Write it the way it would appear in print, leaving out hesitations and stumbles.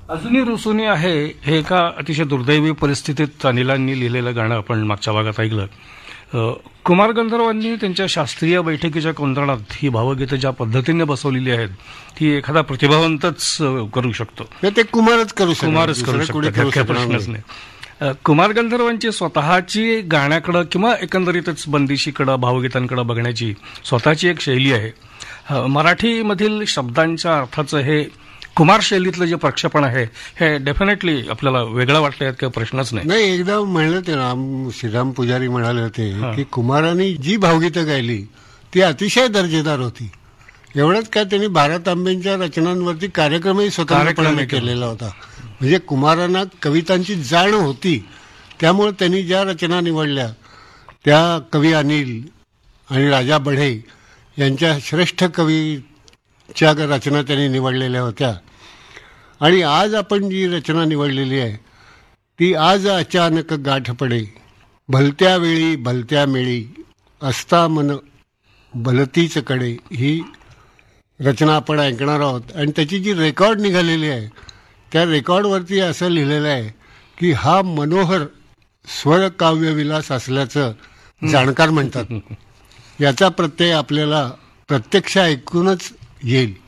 अजूनही रुसुनी आहे हे एका अतिशय दुर्दैवी परिस्थितीत अनिलांनी लिहिलेलं गाणं आपण मागच्या भागात ऐकलं. कुमार गंधर्वांनी त्यांच्या शास्त्रीय बैठकीच्या कोंदणात ही भावगीतं ज्या पद्धतीने बसवलेली आहेत ती एखादा प्रतिभावंतच करू शकतो. ते कुमारच करू शकतो, प्रश्नच नाही. कुमार गंधर्वांची स्वतःची गाण्याकडं किंवा एकंदरीतच बंदिशीकडं भावगीतांकडे बघण्याची स्वतःची एक शैली आहे. मराठीमधील शब्दांच्या अर्थाचं हे कुमार शैलीतलं जे प्रक्षेपण आहे हे डेफिनेटली आपल्याला वेगळं वाटतं, यात काही प्रश्नच नाही. एकदा म्हणलं ते श्रीराम पुजारी म्हणाले होते की कुमारांनी जी भावगीतं गायली ती अतिशय दर्जेदार होती. एवढंच काय, त्यांनी भारत आंबेंच्या रचनांवरती कार्यक्रमही स्वतंत्रपणे केलेला होता. म्हणजे कुमारांना कवितांची जाण होती, त्यामुळे त्यांनी ज्या रचना निवडल्या त्या कवी अनिल आणि राजा बढे यांच्या श्रेष्ठ कवीच्या रचना त्यांनी निवडलेल्या होत्या. आणि आज आपण जी रचना निवडलेली आहे ती आज अचानक गाठ पडे, भलत्या वेळी भलत्या मेळी, असता मन भलतीच कडे, ही रचना आपण ऐकणार आहोत. आणि त्याची जी रेकॉर्ड निघालेली आहे त्या रेकॉर्डवरती असं लिहिलेलं आहे की हा मनोहर स्वर काव्यविलास असल्याचं जाणकार म्हणतात. याचा प्रत्यय आपल्याला प्रत्यक्ष ऐकूनच येईल.